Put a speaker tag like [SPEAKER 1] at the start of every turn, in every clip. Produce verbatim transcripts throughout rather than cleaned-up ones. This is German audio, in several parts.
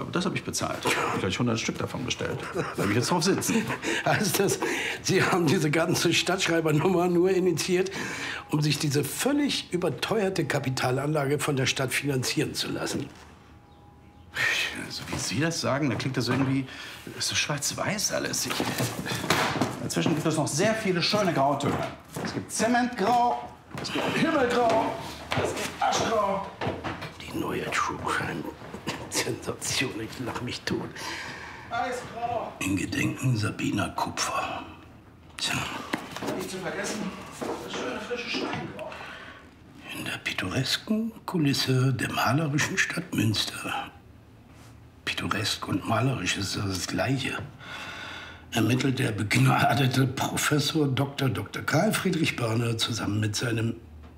[SPEAKER 1] das habe ich bezahlt. Ich habe gleich hundert Stück davon bestellt. Da habe ich jetzt drauf sitzen.
[SPEAKER 2] Heißt das, Sie haben diese ganze Stadtschreibernummer nur initiiert, um sich diese völlig überteuerte Kapitalanlage von der Stadt finanzieren zu lassen?
[SPEAKER 1] Also, wie Sie das sagen, da klingt das irgendwie so schwarz-weiß alles. Ich, dazwischen gibt es noch sehr viele schöne Grautöne. Es gibt Zementgrau, es gibt Himmelgrau, es gibt Aschgrau.
[SPEAKER 2] Die neue True Crime Sensation, ich lach mich tot.
[SPEAKER 1] Eisgrau.
[SPEAKER 2] In Gedenken Sabina Kupfer. Tja.
[SPEAKER 1] Nicht zu vergessen, das schöne frische Steingrau.
[SPEAKER 2] In der pittoresken Kulisse der malerischen Stadt Münster. Pittoresk und malerisch ist das Gleiche. Ermittelt der begnadete Professor Doktor Doktor Karl Friedrich Börner zusammen mit seinem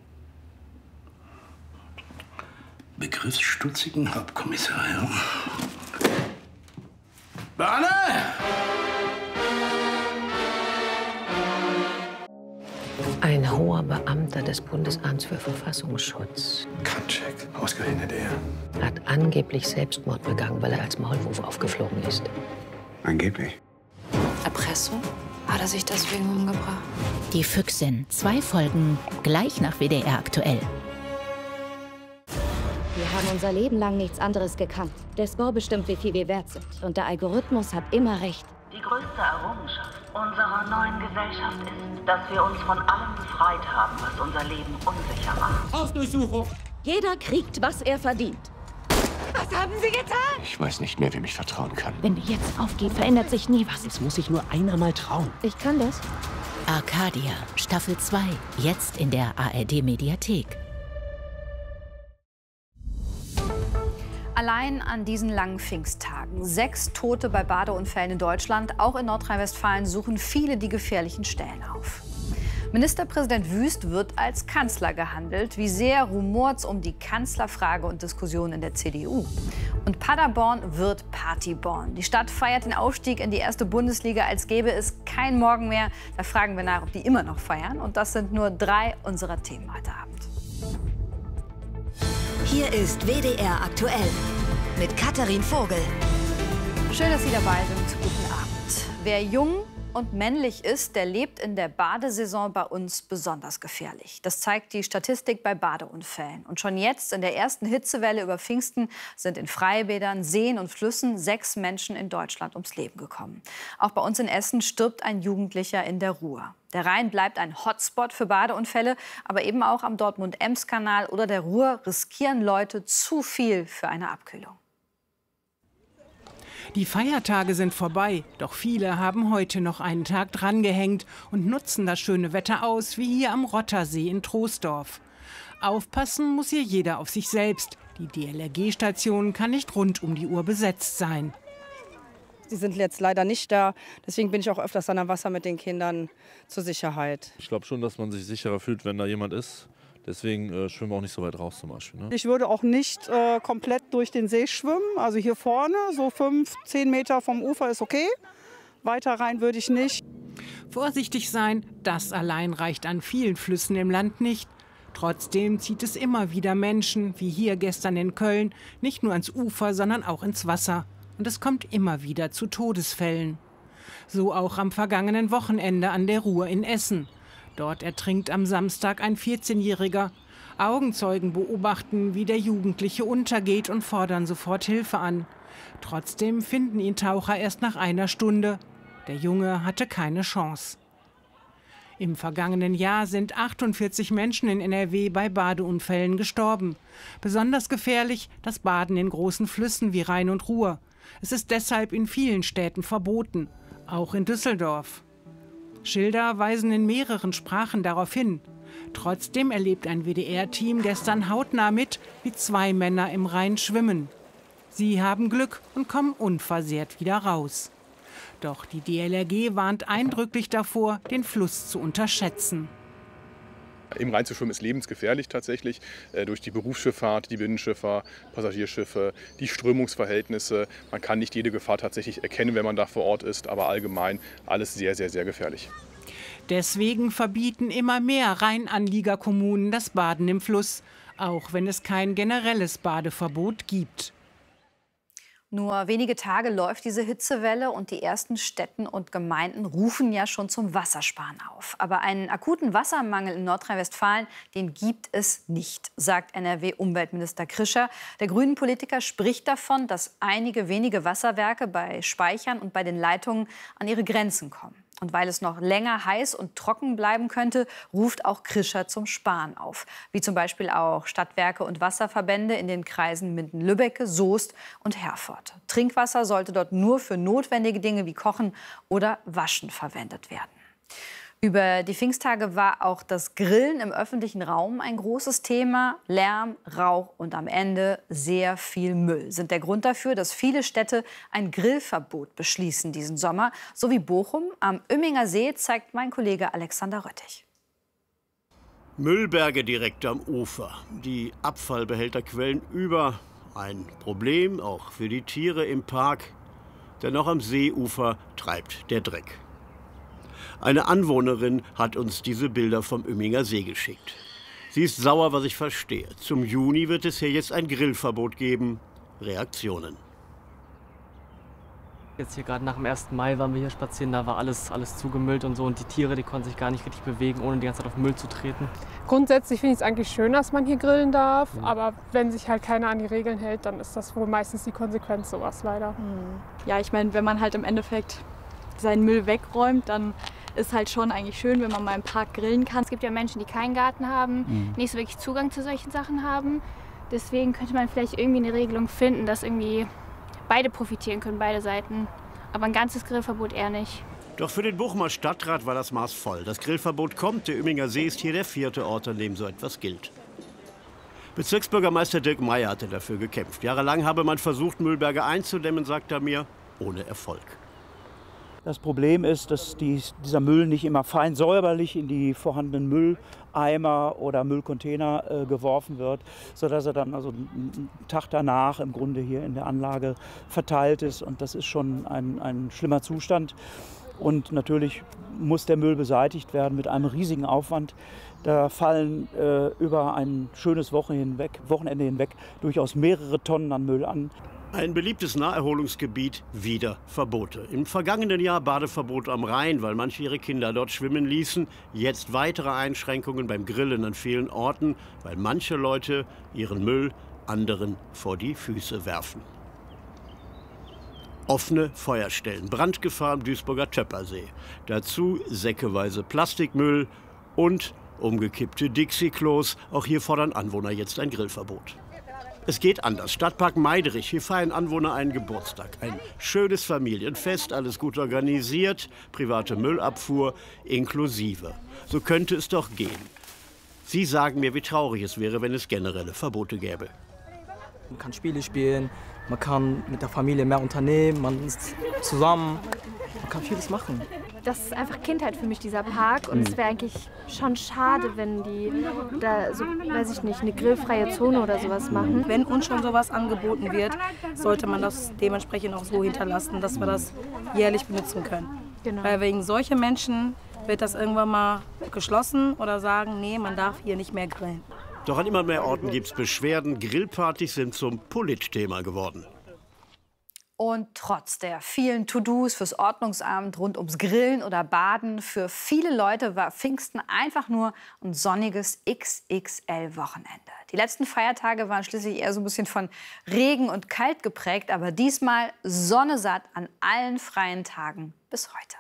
[SPEAKER 2] begriffsstutzigen Hauptkommissar. Ja. Börner!
[SPEAKER 3] Ein hoher Beamter des Bundesamts für Verfassungsschutz
[SPEAKER 4] Katschek, ausgerechnet er.
[SPEAKER 3] hat angeblich Selbstmord begangen, weil er als Maulwurf aufgeflogen ist.
[SPEAKER 4] Angeblich.
[SPEAKER 5] Erpressung? Hat er sich deswegen umgebracht?
[SPEAKER 6] Die Füchsin. Zwei Folgen, gleich nach W D R aktuell.
[SPEAKER 7] Wir haben unser Leben lang nichts anderes gekannt. Der Score bestimmt, wie viel wir wert sind. Und der Algorithmus hat immer recht.
[SPEAKER 8] Die größte Errungenschaft unserer neuen Gesellschaft ist, dass wir uns von allem befreit haben, was unser Leben unsicher macht.
[SPEAKER 7] Hausdurchsuchung! Jeder kriegt, was er verdient. Was haben Sie getan?
[SPEAKER 4] Ich weiß nicht mehr, wem ich vertrauen kann.
[SPEAKER 7] Wenn wir jetzt aufgehen, verändert sich nie was.
[SPEAKER 4] Jetzt muss ich nur einer mal trauen.
[SPEAKER 7] Ich kann das.
[SPEAKER 6] Arcadia, Staffel zwei, jetzt in der A R D-Mediathek.
[SPEAKER 9] Allein an diesen langen Pfingsttagen. Sechs Tote bei Badeunfällen in Deutschland. Auch in Nordrhein-Westfalen suchen viele die gefährlichen Stellen auf. Ministerpräsident Wüst wird als Kanzler gehandelt. Wie sehr rumort's um die Kanzlerfrage und Diskussion in der C D U? Und Paderborn wird Partyborn. Die Stadt feiert den Aufstieg in die erste Bundesliga, als gäbe es kein Morgen mehr. Da fragen wir nach, ob die immer noch feiern. Und das sind nur drei unserer Themen heute Abend.
[SPEAKER 10] Hier ist W D R aktuell mit Katharin Vogel.
[SPEAKER 9] Schön, dass Sie dabei sind. Guten Abend. Wer jung und männlich ist, der lebt in der Badesaison bei uns besonders gefährlich. Das zeigt die Statistik bei Badeunfällen. Und schon jetzt, in der ersten Hitzewelle über Pfingsten, sind in Freibädern, Seen und Flüssen sechs Menschen in Deutschland ums Leben gekommen. Auch bei uns in Essen stirbt ein Jugendlicher in der Ruhr. Der Rhein bleibt ein Hotspot für Badeunfälle, aber eben auch am Dortmund-Ems-Kanal oder der Ruhr riskieren Leute zu viel für eine Abkühlung.
[SPEAKER 11] Die Feiertage sind vorbei, doch viele haben heute noch einen Tag drangehängt und nutzen das schöne Wetter aus, wie hier am Rottersee in Troisdorf. Aufpassen muss hier jeder auf sich selbst. Die D L R G-Station kann nicht rund um die Uhr besetzt sein.
[SPEAKER 12] Die sind jetzt leider nicht da, deswegen bin ich auch öfters an der Wasser mit den Kindern zur Sicherheit.
[SPEAKER 13] Ich glaube schon, dass man sich sicherer fühlt, wenn da jemand ist. Deswegen äh, schwimmen wir auch nicht so weit raus zum Beispiel. Ne?
[SPEAKER 12] Ich würde auch nicht äh, komplett durch den See schwimmen. Also hier vorne, so fünf, zehn Meter vom Ufer ist okay. Weiter rein würde ich nicht.
[SPEAKER 11] Vorsichtig sein, das allein reicht an vielen Flüssen im Land nicht. Trotzdem zieht es immer wieder Menschen, wie hier gestern in Köln, nicht nur ans Ufer, sondern auch ins Wasser. Und es kommt immer wieder zu Todesfällen. So auch am vergangenen Wochenende an der Ruhr in Essen. Dort ertrinkt am Samstag ein vierzehnjähriger. Augenzeugen beobachten, wie der Jugendliche untergeht und fordern sofort Hilfe an. Trotzdem finden ihn Taucher erst nach einer Stunde. Der Junge hatte keine Chance. Im vergangenen Jahr sind achtundvierzig Menschen in N R W bei Badeunfällen gestorben. Besonders gefährlich das Baden in großen Flüssen wie Rhein und Ruhr. Es ist deshalb in vielen Städten verboten, auch in Düsseldorf. Schilder weisen in mehreren Sprachen darauf hin. Trotzdem erlebt ein W D R-Team gestern hautnah mit, wie zwei Männer im Rhein schwimmen. Sie haben Glück und kommen unversehrt wieder raus. Doch die D L R G warnt eindrücklich davor, den Fluss zu unterschätzen.
[SPEAKER 14] Im Rhein zu schwimmen ist lebensgefährlich tatsächlich, äh, durch die Berufsschifffahrt, die Binnenschiffer, Passagierschiffe, die Strömungsverhältnisse. Man kann nicht jede Gefahr tatsächlich erkennen, wenn man da vor Ort ist, aber allgemein alles sehr, sehr, sehr gefährlich.
[SPEAKER 11] Deswegen verbieten immer mehr Rheinanliegerkommunen das Baden im Fluss, auch wenn es kein generelles Badeverbot gibt.
[SPEAKER 9] Nur wenige Tage läuft diese Hitzewelle und die ersten Städten und Gemeinden rufen ja schon zum Wassersparen auf. Aber einen akuten Wassermangel in Nordrhein-Westfalen, den gibt es nicht, sagt N R W-Umweltminister Krischer. Der Grünen-Politiker spricht davon, dass einige wenige Wasserwerke bei Speichern und bei den Leitungen an ihre Grenzen kommen. Und weil es noch länger heiß und trocken bleiben könnte, ruft auch Krischer zum Sparen auf. Wie zum Beispiel auch Stadtwerke und Wasserverbände in den Kreisen Minden-Lübbecke, Soest und Herford. Trinkwasser sollte dort nur für notwendige Dinge wie Kochen oder Waschen verwendet werden. Über die Pfingsttage war auch das Grillen im öffentlichen Raum ein großes Thema. Lärm, Rauch und am Ende sehr viel Müll sind der Grund dafür, dass viele Städte ein Grillverbot beschließen diesen Sommer. So wie Bochum am Oemminger See, zeigt mein Kollege Alexander Röttich.
[SPEAKER 15] Müllberge direkt am Ufer. Die Abfallbehälter quellen über. Ein Problem auch für die Tiere im Park. Denn auch am Seeufer treibt der Dreck. Eine Anwohnerin hat uns diese Bilder vom Oemminger See geschickt. Sie ist sauer, was ich verstehe. Zum Juni wird es hier jetzt ein Grillverbot geben. Reaktionen.
[SPEAKER 16] Jetzt hier gerade nach dem ersten Mai waren wir hier spazieren, da war alles, alles zugemüllt und so. Und die Tiere, die konnten sich gar nicht richtig bewegen, ohne die ganze Zeit auf Müll zu treten.
[SPEAKER 17] Grundsätzlich finde ich es eigentlich schön, dass man hier grillen darf. Mhm. Aber wenn sich halt keiner an die Regeln hält, dann ist das wohl meistens die Konsequenz sowas leider.
[SPEAKER 18] Mhm. Ja, ich meine, wenn man halt im Endeffekt seinen Müll wegräumt, dann ist halt schon eigentlich schön, wenn man mal im Park grillen kann.
[SPEAKER 19] Es gibt ja Menschen, die keinen Garten haben,
[SPEAKER 18] Mhm.
[SPEAKER 19] nicht so wirklich Zugang zu solchen Sachen haben. Deswegen könnte man vielleicht irgendwie eine Regelung finden, dass irgendwie beide profitieren können, beide Seiten. Aber ein ganzes Grillverbot eher nicht.
[SPEAKER 15] Doch für den Bochumer Stadtrat war das Maß voll. Das Grillverbot kommt. Der Oemminger See ist hier der vierte Ort, an dem so etwas gilt. Bezirksbürgermeister Dirk Meyer hatte dafür gekämpft. Jahrelang habe man versucht, Müllberge einzudämmen, sagt er mir, ohne Erfolg.
[SPEAKER 20] Das Problem ist, dass die, dieser Müll nicht immer fein säuberlich in die vorhandenen Mülleimer oder Müllcontainer äh, geworfen wird, sodass er dann also einen Tag danach im Grunde hier in der Anlage verteilt ist. Und das ist schon ein, ein schlimmer Zustand. Und natürlich muss der Müll beseitigt werden mit einem riesigen Aufwand. Da fallen äh, über ein schönes Woche hinweg, Wochenende hinweg durchaus mehrere Tonnen an Müll an.
[SPEAKER 15] Ein beliebtes Naherholungsgebiet, wieder Verbote. Im vergangenen Jahr Badeverbot am Rhein, weil manche ihre Kinder dort schwimmen ließen. Jetzt weitere Einschränkungen beim Grillen an vielen Orten, weil manche Leute ihren Müll anderen vor die Füße werfen. Offene Feuerstellen, Brandgefahr am Duisburger Töppersee. Dazu säckeweise Plastikmüll und umgekippte Dixie-Klos. Auch hier fordern Anwohner jetzt ein Grillverbot. Es geht anders. Stadtpark Meiderich. Hier feiern Anwohner einen Geburtstag. Ein schönes Familienfest, alles gut organisiert, private Müllabfuhr inklusive. So könnte es doch gehen. Sie sagen mir, wie traurig es wäre, wenn es generelle Verbote gäbe.
[SPEAKER 16] Man kann Spiele spielen, man kann mit der Familie mehr unternehmen, man ist zusammen, man kann vieles machen.
[SPEAKER 21] Das ist einfach Kindheit für mich, dieser Park. Und es wäre eigentlich schon schade, wenn die da, so, weiß ich nicht, eine grillfreie Zone oder sowas machen.
[SPEAKER 22] Wenn uns schon sowas angeboten wird, sollte man das dementsprechend auch so hinterlassen, dass wir das jährlich benutzen können.
[SPEAKER 21] Genau.
[SPEAKER 22] Weil wegen solchen Menschen wird das irgendwann mal geschlossen oder sagen, nee, man darf hier nicht mehr grillen.
[SPEAKER 15] Doch an immer mehr Orten gibt es Beschwerden. Grillpartys sind zum Politthema geworden.
[SPEAKER 9] Und trotz der vielen To-Dos fürs Ordnungsamt rund ums Grillen oder Baden, für viele Leute war Pfingsten einfach nur ein sonniges X X L-Wochenende. Die letzten Feiertage waren schließlich eher so ein bisschen von Regen und Kalt geprägt, aber diesmal Sonne satt an allen freien Tagen bis heute.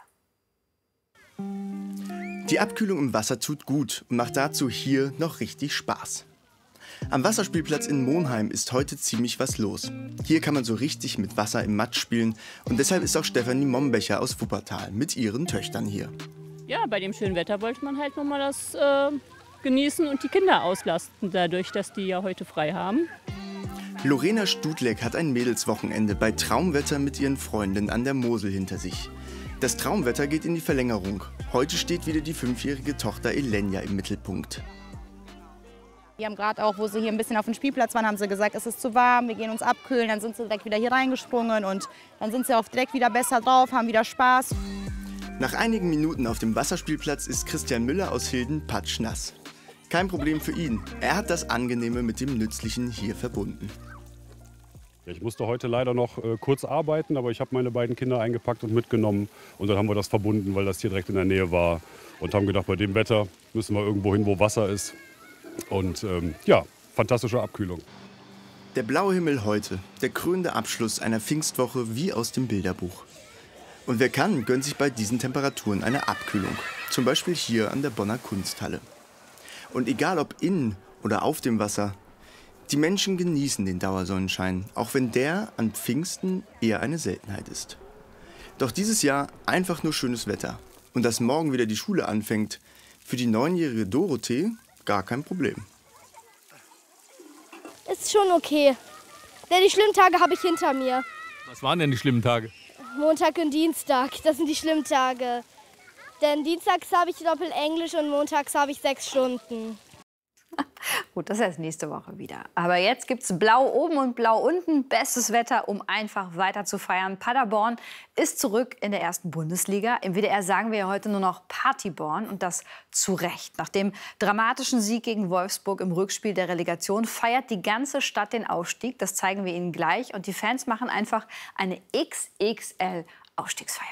[SPEAKER 23] Die Abkühlung im Wasser tut gut und macht dazu hier noch richtig Spaß. Am Wasserspielplatz in Monheim ist heute ziemlich was los. Hier kann man so richtig mit Wasser im Matsch spielen und deshalb ist auch Stefanie Mombecher aus Wuppertal mit ihren Töchtern hier.
[SPEAKER 24] Ja, bei dem schönen Wetter wollte man halt noch mal das äh, genießen und die Kinder auslasten, dadurch, dass die ja heute frei haben.
[SPEAKER 23] Lorena Studleck hat ein Mädelswochenende bei Traumwetter mit ihren Freundinnen an der Mosel hinter sich. Das Traumwetter geht in die Verlängerung. Heute steht wieder die fünfjährige Tochter Elenja im Mittelpunkt.
[SPEAKER 25] Die haben gerade auch, wo sie hier ein bisschen auf dem Spielplatz waren, haben sie gesagt, es ist zu warm, wir gehen uns abkühlen. Dann sind sie direkt wieder hier reingesprungen und dann sind sie auch direkt wieder besser drauf, haben wieder Spaß.
[SPEAKER 23] Nach einigen Minuten auf dem Wasserspielplatz ist Christian Müller aus Hilden patschnass. Kein Problem für ihn, er hat das Angenehme mit dem Nützlichen hier verbunden.
[SPEAKER 1] Ich musste heute leider noch äh, kurz arbeiten, aber ich habe meine beiden Kinder eingepackt und mitgenommen. Und dann haben wir das verbunden, weil das hier direkt in der Nähe war. Und haben gedacht, bei dem Wetter müssen wir irgendwo hin, wo Wasser ist. Und ähm, ja, fantastische Abkühlung.
[SPEAKER 23] Der blaue Himmel heute, der krönende Abschluss einer Pfingstwoche wie aus dem Bilderbuch. Und wer kann, gönnt sich bei diesen Temperaturen eine Abkühlung. Zum Beispiel hier an der Bonner Kunsthalle. Und egal ob in oder auf dem Wasser, die Menschen genießen den Dauersonnenschein, auch wenn der an Pfingsten eher eine Seltenheit ist. Doch dieses Jahr einfach nur schönes Wetter. Und dass morgen wieder die Schule anfängt, für die neunjährige Dorothee gar kein Problem.
[SPEAKER 2] Ist schon okay. Denn die schlimmen Tage habe ich hinter mir.
[SPEAKER 3] Was waren denn die schlimmen Tage?
[SPEAKER 2] Montag und Dienstag, das sind die schlimmen Tage. Denn dienstags habe ich Doppel-Englisch und montags habe ich sechs Stunden.
[SPEAKER 9] Gut, das ist erst nächste Woche wieder. Aber jetzt gibt es Blau oben und Blau unten. Bestes Wetter, um einfach weiter zu feiern. Paderborn ist zurück in der ersten Bundesliga. Im W D R sagen wir ja heute nur noch Partyborn und das zu Recht. Nach dem dramatischen Sieg gegen Wolfsburg im Rückspiel der Relegation feiert die ganze Stadt den Aufstieg. Das zeigen wir Ihnen gleich. Und die Fans machen einfach eine X X L-Aufstiegsfeier.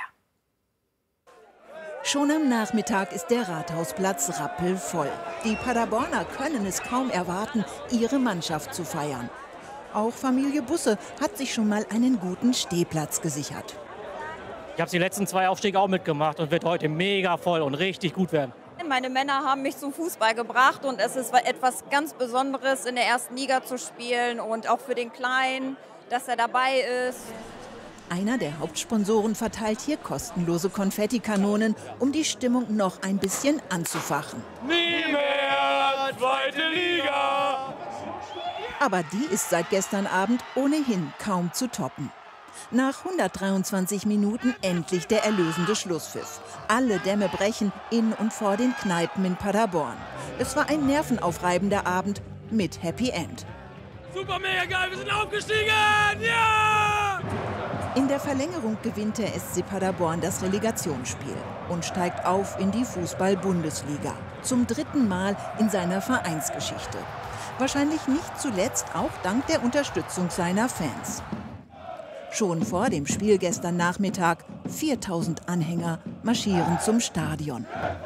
[SPEAKER 5] Schon am Nachmittag ist der Rathausplatz rappelvoll. Die Paderborner können es kaum erwarten, ihre Mannschaft zu feiern. Auch Familie Busse hat sich schon mal einen guten Stehplatz gesichert.
[SPEAKER 8] Ich habe die letzten zwei Aufstiege auch mitgemacht und wird heute mega voll und richtig gut werden.
[SPEAKER 26] Meine Männer haben mich zum Fußball gebracht und es ist etwas ganz Besonderes, in der ersten Liga zu spielen und auch für den Kleinen, dass er dabei ist.
[SPEAKER 5] Einer der Hauptsponsoren verteilt hier kostenlose Konfettikanonen, um die Stimmung noch ein bisschen anzufachen.
[SPEAKER 27] Nie mehr zweite Liga!
[SPEAKER 5] Aber die ist seit gestern Abend ohnehin kaum zu toppen. Nach hundertdreiundzwanzig Minuten endlich der erlösende Schlusspfiff. Alle Dämme brechen in und vor den Kneipen in Paderborn. Es war ein nervenaufreibender Abend mit Happy End.
[SPEAKER 27] Super, mega geil, wir sind aufgestiegen! Ja!
[SPEAKER 5] In der Verlängerung gewinnt der S C Paderborn das Relegationsspiel und steigt auf in die Fußball-Bundesliga. Zum dritten Mal in seiner Vereinsgeschichte. Wahrscheinlich nicht zuletzt auch dank der Unterstützung seiner Fans. Schon vor dem Spiel gestern Nachmittag, viertausend Anhänger marschieren zum Stadion.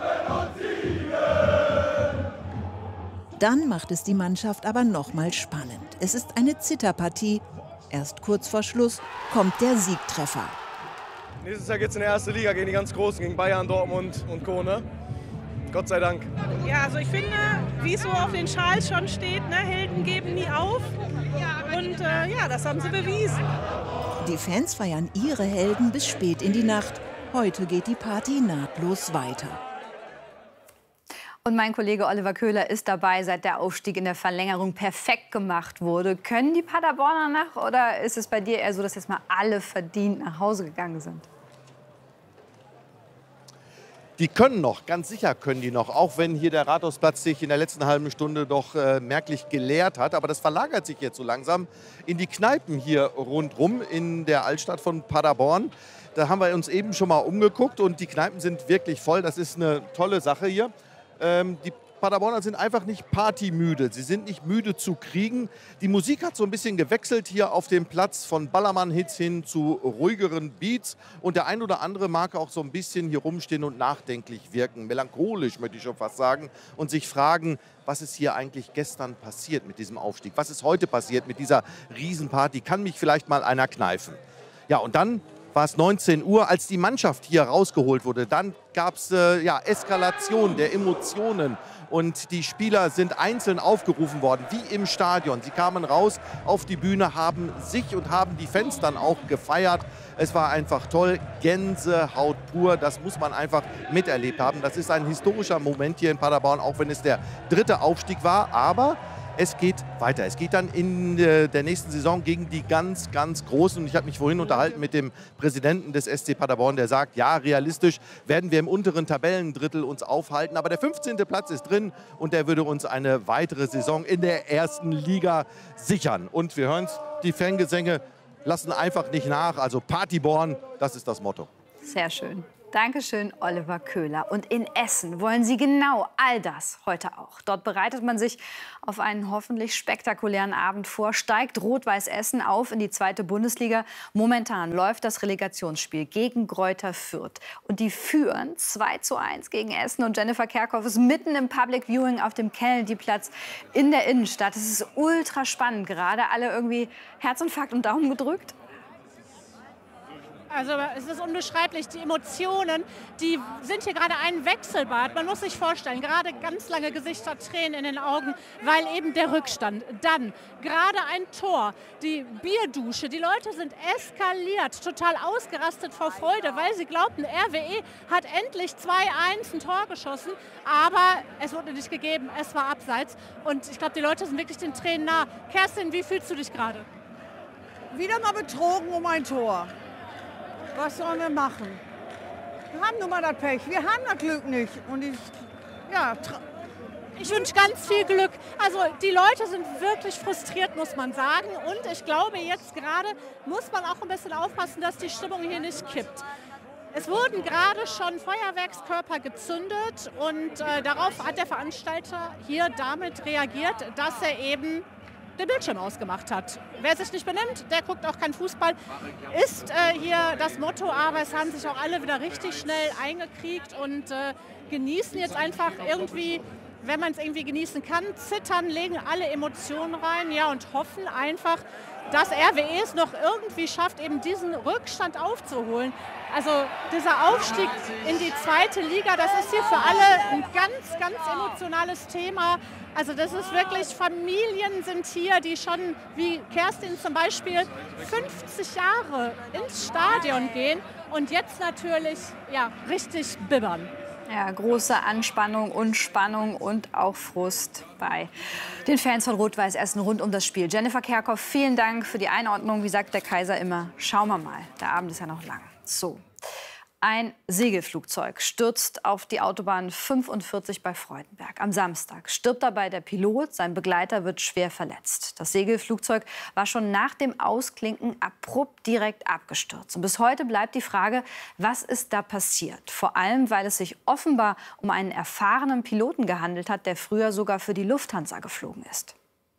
[SPEAKER 5] Dann macht es die Mannschaft aber noch mal spannend. Es ist eine Zitterpartie. Erst kurz vor Schluss kommt der Siegtreffer.
[SPEAKER 28] Nächstes Jahr geht es in die erste Liga gegen die ganz Großen, gegen Bayern, Dortmund und Co. Ne? Gott sei Dank.
[SPEAKER 29] Ja, also ich finde, wie es so auf den Schals schon steht, ne, Helden geben nie auf. Und äh, ja, das haben sie bewiesen.
[SPEAKER 5] Die Fans feiern ihre Helden bis spät in die Nacht. Heute geht die Party nahtlos weiter.
[SPEAKER 9] Und mein Kollege Oliver Köhler ist dabei, seit der Aufstieg in der Verlängerung perfekt gemacht wurde. Können die Paderborner nach oder ist es bei dir eher so, dass jetzt mal alle verdient nach Hause gegangen sind?
[SPEAKER 30] Die können noch, ganz sicher können die noch, auch wenn hier der Rathausplatz sich in der letzten halben Stunde doch äh, merklich geleert hat. Aber das verlagert sich jetzt so langsam in die Kneipen hier rundrum in der Altstadt von Paderborn. Da haben wir uns eben schon mal umgeguckt und die Kneipen sind wirklich voll. Das ist eine tolle Sache hier. Ähm, die Paderborner sind einfach nicht partymüde. Sie sind nicht müde zu kriegen. Die Musik hat so ein bisschen gewechselt hier auf dem Platz von Ballermann-Hits hin zu ruhigeren Beats. Und der ein oder andere mag auch so ein bisschen hier rumstehen und nachdenklich wirken. Melancholisch, möchte ich schon fast sagen. Und sich fragen, was ist hier eigentlich gestern passiert mit diesem Aufstieg? Was ist heute passiert mit dieser Riesenparty? Kann mich vielleicht mal einer kneifen? Ja, und dann war es neunzehn Uhr, als die Mannschaft hier rausgeholt wurde. Dann gab es äh, ja, Eskalation der Emotionen und die Spieler sind einzeln aufgerufen worden, wie im Stadion. Sie kamen raus auf die Bühne, haben sich und haben die Fans dann auch gefeiert. Es war einfach toll, Gänsehaut pur, das muss man einfach miterlebt haben. Das ist ein historischer Moment hier in Paderborn, auch wenn es der dritte Aufstieg war, aber es geht weiter. Es geht dann in der nächsten Saison gegen die ganz, ganz Großen. Und ich habe mich vorhin unterhalten mit dem Präsidenten des S C Paderborn, der sagt, ja, realistisch werden wir im unteren Tabellendrittel uns aufhalten. Aber der fünfzehnte Platz ist drin und der würde uns eine weitere Saison in der ersten Liga sichern. Und wir hören es, die Fangesänge lassen einfach nicht nach. Also Partyborn, das ist das Motto.
[SPEAKER 9] Sehr schön. Dankeschön, Oliver Köhler. Und in Essen wollen Sie genau all das heute auch. Dort bereitet man sich auf einen hoffentlich spektakulären Abend vor, steigt Rot-Weiß Essen auf in die zweite Bundesliga. Momentan läuft das Relegationsspiel gegen Greuther Fürth. Und die führen zwei zu eins gegen Essen. Und Jennifer Kerkhoff ist mitten im Public Viewing auf dem Kennedy-Platz in der Innenstadt. Es ist ultra spannend gerade. Alle irgendwie Herzinfarkt und Daumen gedrückt.
[SPEAKER 4] Also es ist unbeschreiblich, die Emotionen, die sind hier gerade ein Wechselbad. Man muss sich vorstellen, gerade ganz lange Gesichtstränen in den Augen, weil eben der Rückstand. Dann gerade ein Tor, die Bierdusche, die Leute sind eskaliert, total ausgerastet vor Freude, weil sie glaubten, R W E hat endlich zwei eins ein Tor geschossen, aber es wurde nicht gegeben, es war abseits. Und ich glaube, die Leute sind wirklich den Tränen nah. Kerstin, wie fühlst du dich gerade?
[SPEAKER 6] Wieder mal betrogen um ein Tor. Was sollen wir machen? Wir haben nun mal das Pech, wir haben das Glück nicht. Und ich, ja,
[SPEAKER 4] ich wünsche ganz viel Glück. Also die Leute sind wirklich frustriert, muss man sagen. Und ich glaube, jetzt gerade muss man auch ein bisschen aufpassen, dass die Stimmung hier nicht kippt. Es wurden gerade schon Feuerwerkskörper gezündet und äh, darauf hat der Veranstalter hier damit reagiert, dass er eben den Bildschirm ausgemacht hat. Wer sich nicht benimmt, der guckt auch keinen Fußball, ist äh, hier das Motto, aber es haben sich auch alle wieder richtig schnell eingekriegt und äh, genießen jetzt einfach irgendwie, wenn man es irgendwie genießen kann, zittern, legen alle Emotionen rein, ja, und hoffen einfach, dass R W E es noch irgendwie schafft, eben diesen Rückstand aufzuholen. Also dieser Aufstieg in die zweite Liga, das ist hier für alle ein ganz, ganz emotionales Thema. Also das ist wirklich, Familien sind hier, die schon, wie Kerstin zum Beispiel, fünfzig Jahre ins Stadion gehen und jetzt natürlich ja, richtig bibbern.
[SPEAKER 9] Ja, große Anspannung und Spannung und auch Frust bei den Fans von Rot-Weiß Essen rund um das Spiel. Jennifer Kerkhoff, vielen Dank für die Einordnung. Wie sagt der Kaiser immer, schauen wir mal, der Abend ist ja noch lang. So. Ein Segelflugzeug stürzt auf die Autobahn fünfundvierzig bei Freudenberg. Am Samstag stirbt dabei der Pilot, sein Begleiter wird schwer verletzt. Das Segelflugzeug war schon nach dem Ausklinken abrupt direkt abgestürzt. Und bis heute bleibt die Frage, was ist da passiert? Vor allem, weil es sich offenbar um einen erfahrenen Piloten gehandelt hat, der früher sogar für die Lufthansa geflogen ist.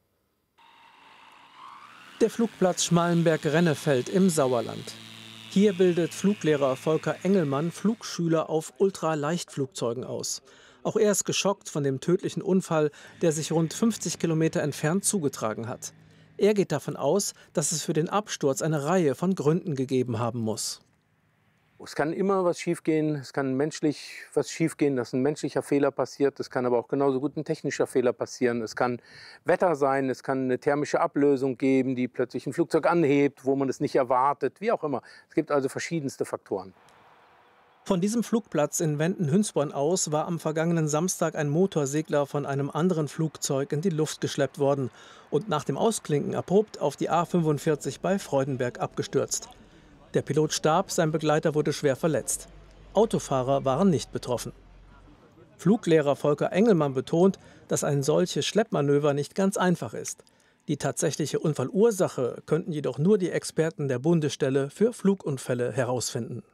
[SPEAKER 7] Der Flugplatz Schmallenberg-Rennefeld im Sauerland. Hier bildet Fluglehrer Volker Engelmann Flugschüler auf Ultraleichtflugzeugen aus. Auch er ist geschockt von dem tödlichen Unfall, der sich rund fünfzig Kilometer entfernt zugetragen hat. Er geht davon aus, dass es für den Absturz eine Reihe von Gründen gegeben haben muss.
[SPEAKER 10] Es kann immer was schiefgehen, es kann menschlich was schiefgehen, dass ein menschlicher Fehler passiert. Es kann aber auch genauso gut ein technischer Fehler passieren. Es kann Wetter sein, es kann eine thermische Ablösung geben, die plötzlich ein Flugzeug anhebt, wo man es nicht erwartet, wie auch immer. Es gibt also verschiedenste Faktoren.
[SPEAKER 7] Von diesem Flugplatz in Wenden-Hünsborn aus war am vergangenen Samstag ein Motorsegler von einem anderen Flugzeug in die Luft geschleppt worden und nach dem Ausklinken abrupt auf die A fünfundvierzig bei Freudenberg abgestürzt. Der Pilot starb, sein Begleiter wurde schwer verletzt. Autofahrer waren nicht betroffen. Fluglehrer Volker Engelmann betont, dass ein solches Schleppmanöver nicht ganz einfach ist. Die tatsächliche Unfallursache könnten jedoch nur die Experten der Bundesstelle für Flugunfälle herausfinden.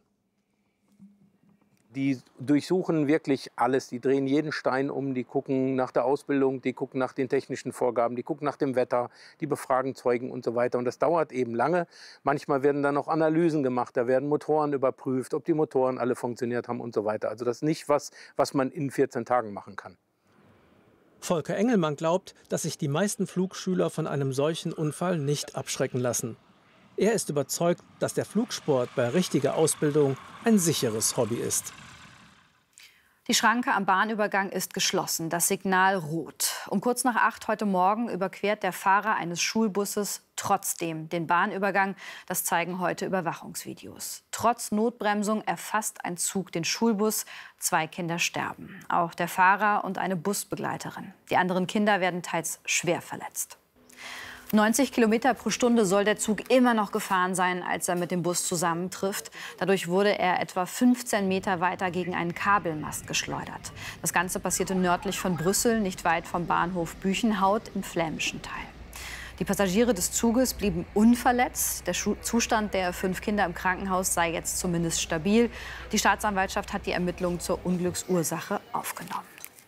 [SPEAKER 10] Die durchsuchen wirklich alles, die drehen jeden Stein um, die gucken nach der Ausbildung, die gucken nach den technischen Vorgaben, die gucken nach dem Wetter, die befragen Zeugen und so weiter. Und das dauert eben lange. Manchmal werden dann auch Analysen gemacht, da werden Motoren überprüft, ob die Motoren alle funktioniert haben und so weiter. Also das ist nicht was, was man in vierzehn Tagen machen kann.
[SPEAKER 7] Volker Engelmann glaubt, dass sich die meisten Flugschüler von einem solchen Unfall nicht abschrecken lassen. Er ist überzeugt, dass der Flugsport bei richtiger Ausbildung ein sicheres Hobby ist.
[SPEAKER 9] Die Schranke am Bahnübergang ist geschlossen, das Signal rot. Um kurz nach acht heute Morgen überquert der Fahrer eines Schulbusses trotzdem den Bahnübergang. Das zeigen heute Überwachungsvideos. Trotz Notbremsung erfasst ein Zug den Schulbus. Zwei Kinder sterben, auch der Fahrer und eine Busbegleiterin. Die anderen Kinder werden teils schwer verletzt. neunzig Kilometer pro Stunde soll der Zug immer noch gefahren sein, als er mit dem Bus zusammentrifft. Dadurch wurde er etwa fünfzehn Meter weiter gegen einen Kabelmast geschleudert. Das Ganze passierte nördlich von Brüssel, nicht weit vom Bahnhof Büchenhaut im flämischen Teil. Die Passagiere des Zuges blieben unverletzt. Der Zustand der fünf Kinder im Krankenhaus sei jetzt zumindest stabil. Die Staatsanwaltschaft hat die Ermittlungen zur Unglücksursache aufgenommen.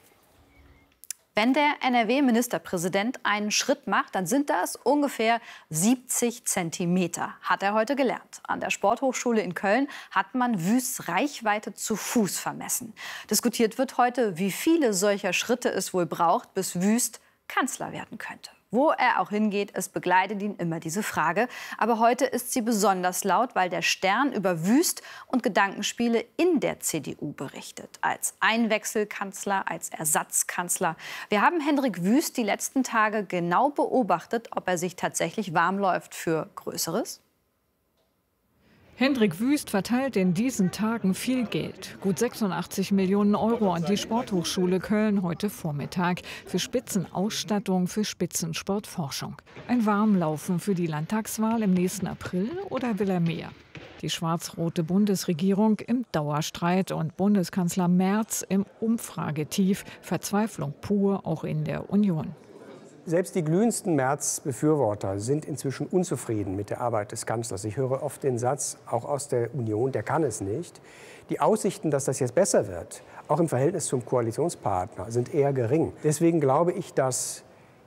[SPEAKER 9] Wenn der N R W-Ministerpräsident einen Schritt macht, dann sind das ungefähr siebzig Zentimeter, hat er heute gelernt. An der Sporthochschule in Köln hat man Wüsts Reichweite zu Fuß vermessen. Diskutiert wird heute, wie viele solcher Schritte es wohl braucht, bis Wüst Kanzler werden könnte. Wo er auch hingeht, es begleitet ihn immer diese Frage. Aber heute ist sie besonders laut, weil der Stern über Wüst und Gedankenspiele in der C D U berichtet. Als Einwechselkanzler, als Ersatzkanzler. Wir haben Hendrik Wüst die letzten Tage genau beobachtet, ob er sich tatsächlich warm läuft für Größeres.
[SPEAKER 11] Hendrik Wüst verteilt in diesen Tagen viel Geld. Gut sechsundachtzig Millionen Euro an die Sporthochschule Köln heute Vormittag. Für Spitzenausstattung, für Spitzensportforschung. Ein Warmlaufen für die Landtagswahl im nächsten April oder will er mehr? Die schwarz-rote Bundesregierung im Dauerstreit und Bundeskanzler Merz im Umfragetief. Verzweiflung pur auch in der Union.
[SPEAKER 12] Selbst die glühendsten Merz-Befürworter sind inzwischen unzufrieden mit der Arbeit des Kanzlers. Ich höre oft den Satz, auch aus der Union, der kann es nicht. Die Aussichten, dass das jetzt besser wird, auch im Verhältnis zum Koalitionspartner, sind eher gering. Deswegen glaube ich, dass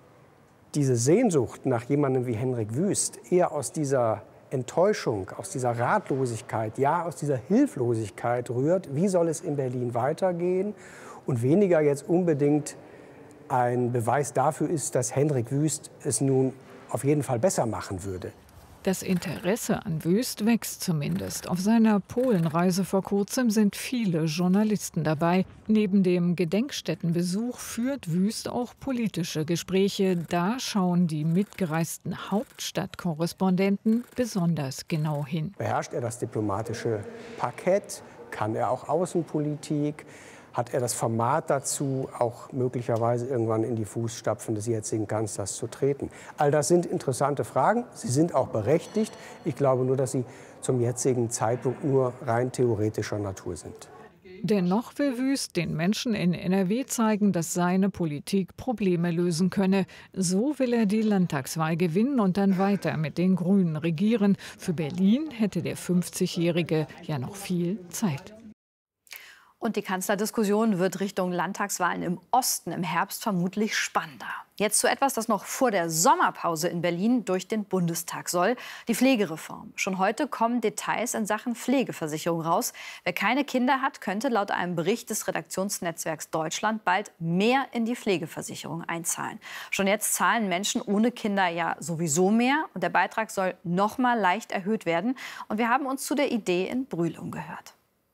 [SPEAKER 12] diese Sehnsucht nach jemandem wie Hendrik Wüst eher aus dieser Enttäuschung, aus dieser Ratlosigkeit, ja aus dieser Hilflosigkeit rührt. Wie soll es in Berlin weitergehen? Und weniger jetzt unbedingt ein Beweis dafür ist, dass Hendrik Wüst es nun auf jeden Fall besser machen würde.
[SPEAKER 11] Das Interesse an Wüst wächst zumindest. Auf seiner Polenreise vor kurzem sind viele Journalisten dabei. Neben dem Gedenkstättenbesuch führt Wüst auch politische Gespräche. Da schauen die mitgereisten Hauptstadtkorrespondenten besonders genau hin.
[SPEAKER 12] Beherrscht er das diplomatische Parkett? Kann er auch Außenpolitik? Hat er das Format dazu, auch möglicherweise irgendwann in die Fußstapfen des jetzigen Kanzlers zu treten? All das sind interessante Fragen. Sie sind auch berechtigt. Ich glaube nur, dass sie zum jetzigen Zeitpunkt nur rein theoretischer Natur sind.
[SPEAKER 11] Dennoch will Wüst den Menschen in N R W zeigen, dass seine Politik Probleme lösen könne. So will er die Landtagswahl gewinnen und dann weiter mit den Grünen regieren. Für Berlin hätte der fünfzigjährige ja noch viel Zeit.
[SPEAKER 9] Und die Kanzlerdiskussion wird Richtung Landtagswahlen im Osten im Herbst vermutlich spannender. Jetzt zu etwas, das noch vor der Sommerpause in Berlin durch den Bundestag soll. Die Pflegereform. Schon heute kommen Details in Sachen Pflegeversicherung raus. Wer keine Kinder hat, könnte laut einem Bericht des Redaktionsnetzwerks Deutschland bald mehr in die Pflegeversicherung einzahlen. Schon jetzt zahlen Menschen ohne Kinder ja sowieso mehr. Und der Beitrag soll noch mal leicht erhöht werden. Und wir haben uns zu der Idee in Brühl umgehört.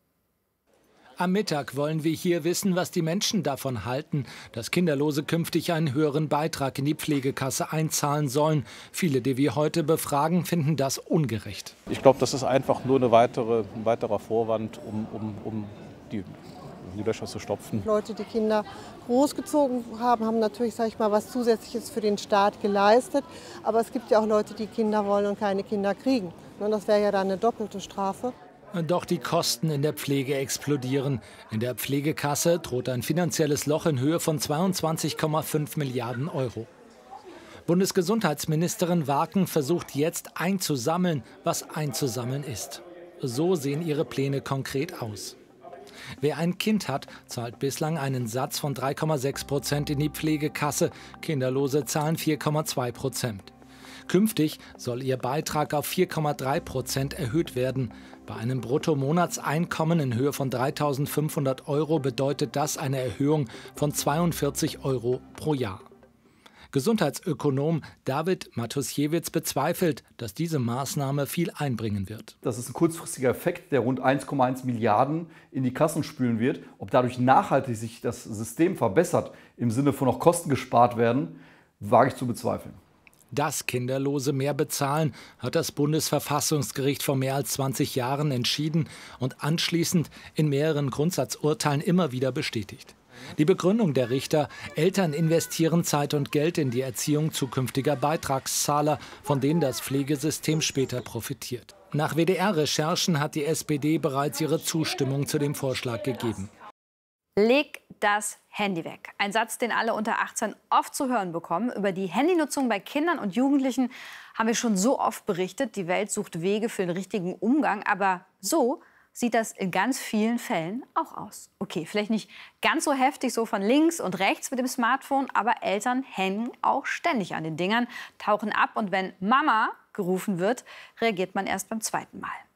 [SPEAKER 13] Am Mittag wollen wir hier wissen, was die Menschen davon halten, dass Kinderlose künftig einen höheren Beitrag in die Pflegekasse einzahlen sollen. Viele, die wir heute befragen, finden das ungerecht.
[SPEAKER 14] Ich glaube, das ist einfach nur eine weitere, ein weiterer Vorwand, um, um, um die, die Löcher zu stopfen.
[SPEAKER 16] Leute, die Kinder großgezogen haben, haben natürlich, sag ich mal, was Zusätzliches für den Staat geleistet. Aber es gibt ja auch Leute, die Kinder wollen und keine Kinder kriegen. Und das wäre ja dann eine doppelte Strafe.
[SPEAKER 13] Doch die Kosten in der Pflege explodieren. In der Pflegekasse droht ein finanzielles Loch in Höhe von zweiundzwanzig Komma fünf Milliarden Euro. Bundesgesundheitsministerin Waken versucht jetzt einzusammeln, was einzusammeln ist. So sehen ihre Pläne konkret aus. Wer ein Kind hat, zahlt bislang einen Satz von drei Komma sechs Prozent in die Pflegekasse. Kinderlose zahlen vier Komma zwei Prozent. Künftig soll ihr Beitrag auf vier Komma drei Prozent erhöht werden. Bei einem Bruttomonatseinkommen in Höhe von dreitausendfünfhundert Euro bedeutet das eine Erhöhung von zweiundvierzig Euro pro Jahr. Gesundheitsökonom David Matusiewicz bezweifelt, dass diese Maßnahme viel einbringen wird.
[SPEAKER 17] Das ist ein kurzfristiger Effekt, der rund eins Komma eins Milliarden in die Kassen spülen wird. Ob dadurch nachhaltig sich das System verbessert, im Sinne von noch Kosten gespart werden, wage ich zu bezweifeln.
[SPEAKER 13] Dass Kinderlose mehr bezahlen, hat das Bundesverfassungsgericht vor mehr als zwanzig Jahren entschieden und anschließend in mehreren Grundsatzurteilen immer wieder bestätigt. Die Begründung der Richter: Eltern investieren Zeit und Geld in die Erziehung zukünftiger Beitragszahler, von denen das Pflegesystem später profitiert. Nach W D R-Recherchen hat die S P D bereits ihre Zustimmung zu dem Vorschlag gegeben.
[SPEAKER 9] Leg das Handy weg. Ein Satz, den alle unter achtzehn oft zu hören bekommen. Über die Handynutzung bei Kindern und Jugendlichen haben wir schon so oft berichtet. Die Welt sucht Wege für den richtigen Umgang. Aber so sieht das in ganz vielen Fällen auch aus. Okay, vielleicht nicht ganz so heftig, so von links und rechts mit dem Smartphone, aber Eltern hängen auch ständig an den Dingern, tauchen ab und wenn Mama gerufen wird, reagiert man erst beim zweiten Mal.